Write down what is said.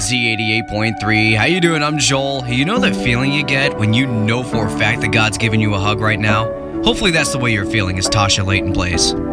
Z88.3. How you doing? I'm Joel. You know that feeling you get when you know for a fact that God's giving you a hug right now? Hopefully that's the way you're feeling as Tasha Layton Blaze.